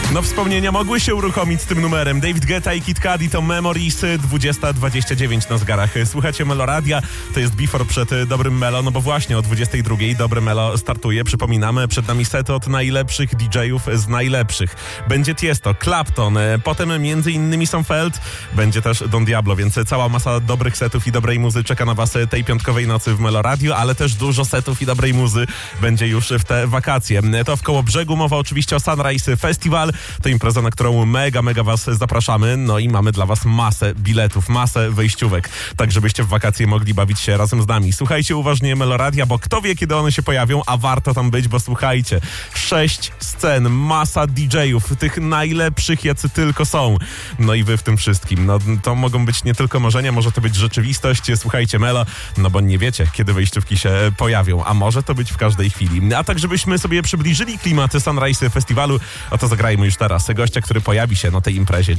No wspomnienia mogły się uruchomić z tym numerem. David Guetta i Kid Cudi to Memories, 20:29 na zegarach. Słuchacie Meloradia, to jest before przed Dobrym Melo, no bo właśnie o 22:00 Dobre Melo startuje. Przypominamy, przed nami set od najlepszych DJ-ów z najlepszych. Będzie Tiesto, Clapton, potem między innymi Sam Feld, będzie też Don Diablo, więc cała masa dobrych setów i dobrej muzy czeka na was tej piątkowej nocy w Meloradio, ale też dużo setów i dobrej muzy będzie już w te wakacje. To w Kołobrzegu, mowa oczywiście o Sunrise Festival. To impreza, na którą mega was zapraszamy. No i mamy dla was masę biletów, masę wejściówek, tak żebyście w wakacje mogli bawić się razem z nami. Słuchajcie uważnie Meloradia, bo kto wie, kiedy one się pojawią, a warto tam być, bo słuchajcie, 6 scen, masa DJ-ów, tych najlepszych, jacy tylko są. No i wy w tym wszystkim. No to mogą być nie tylko marzenia, może to być rzeczywistość. Słuchajcie Melo, no bo nie wiecie, kiedy wejściówki się pojawią, a może to być w każdej chwili. A tak, żebyśmy sobie przybliżyli klimaty Sunrise Festiwalu, o to zagrajmy już teraz gościa, który pojawi się na tej imprezie.